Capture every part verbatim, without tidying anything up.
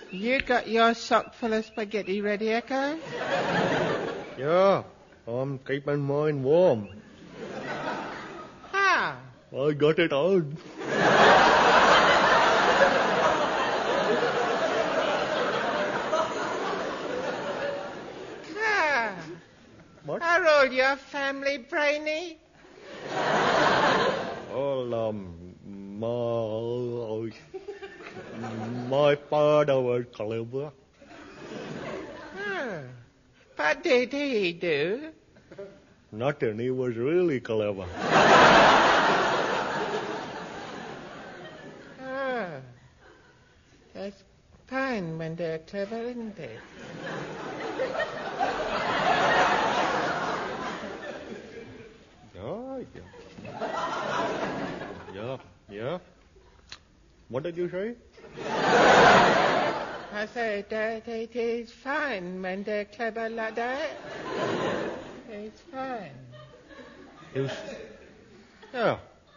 You got your sock full of spaghetti ready, Echo? Yeah, I'm keeping mine warm. How? I got it on. Ah. What? Are all your family brainy? Well, um, my, my father was clever. Oh. What did he do? Nothing, he was really clever. Oh. That's fine when they're clever, isn't it? Yeah, yeah. Yeah, yeah. What did you say? I said that it is fine when they're clever like that. It's fine. It was... Yeah.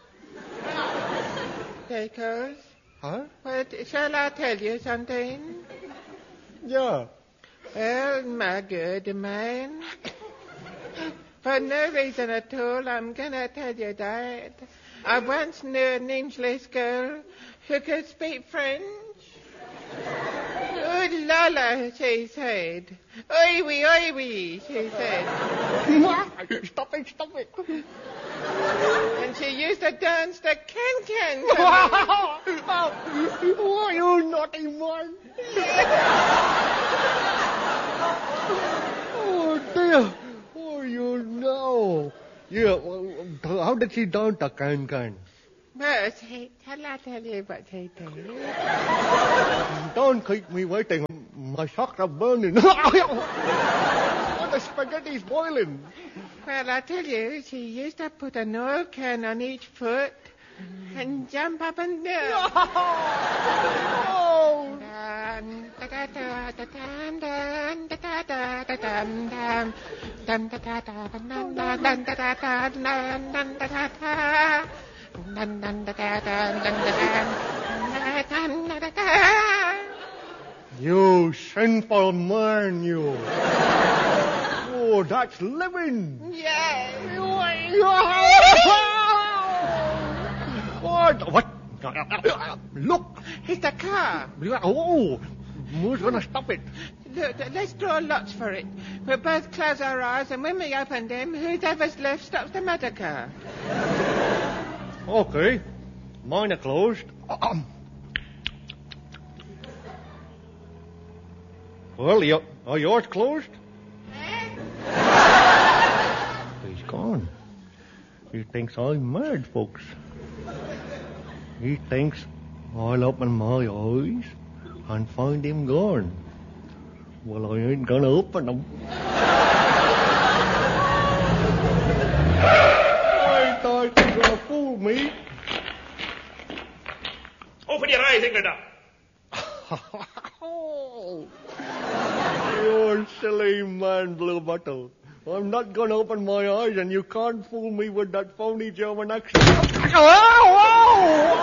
Because, Huh? what, shall I tell you something? Yeah. Well, my good man, for no reason at all, I'm going to tell you that I once knew an English girl who could speak French. Oh, Lola, she said. Oi, wee, oi, wee, she said. Stop it, stop it. And she used to dance the can-can. Oh, you naughty one. Oh, dear. Oh, you know. Yeah, well, how did she dance the can-can? Well, she, shall I tell you what she did? Don't keep me waiting. My socks are burning. Oh, the spaghetti's boiling. Well, I tell you, she used to put an oil can on each foot and jump up and down. Oh. Dun, da, da, da, da, dun, dun, da, da, da, da, dum, dum. Dun, da, da, da, dun, dun, dun, dun, da, da, da, dun, dun, da, da, da. Dun, dun, da, da, dun, dun, da, dun, dun, da, da, da. You sinful man, you. Oh, that's living. Yes. What? What? Look. It's the car. Oh, who's going to stop it? Look, let's draw lots for it. We'll both close our eyes, and when we open them, whoever's left stops the motor car. Okay. Mine are closed. Well, you, are yours closed? He's gone. He thinks I'm mad, folks. He thinks I'll open my eyes and find him gone. Well, I ain't gonna open them. I thought you were gonna fool me. Open your eyes, Englander. Oh, you silly man, Blue Bottle. I'm not going to open my eyes, and you can't fool me with that phony German accent. Oh, oh,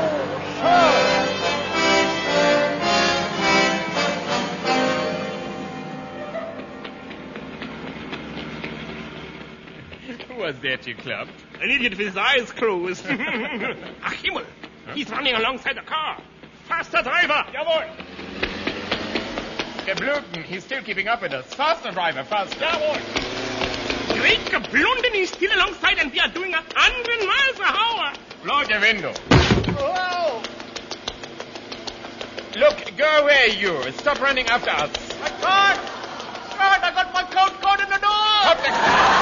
Who was that you clubbed? An idiot with his eyes closed. Ach, Himmel. He's running alongside the car. Faster, driver. Jawohl. Geblunken, he's still keeping up with us. Faster, driver, faster. Jawohl. Great Geblunden, he's still alongside, and we are doing a hundred miles an hour. Blow the window. Whoa! Look, go away, you. Stop running after us. My coat! God, I got my coat caught in the door! Stop the...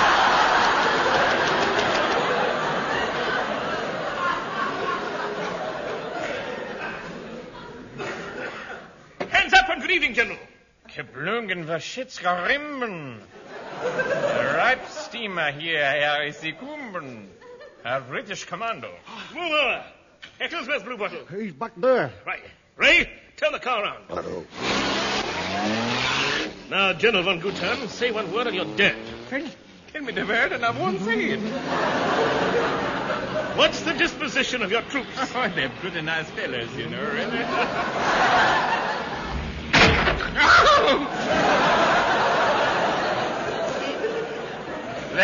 Hands up and greeting, General. Geblungen, was shit's gerimben. The ripe steamer here, Herr Isikumben. Herr British Commando. Move over. Eccles, where's Blue Bottle? he's back there. Right. Ray, turn the car around. Hello. Now, General von Gutherrn, say one word and you're dead. Tell, tell me the word and I won't say it. What's the disposition of your troops? Oh, they're pretty nice fellas, you know, really.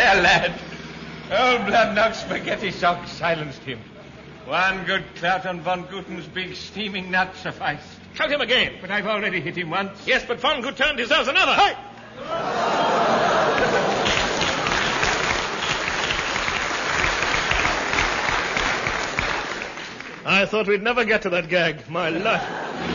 there, lad. Old blood knock spaghetti sock silenced him. One good clout on Von Guten's big steaming nut sufficed. Cut him again. But I've already hit him once. Yes, but Von Guten deserves another. Hey! I thought we'd never get to that gag. My life.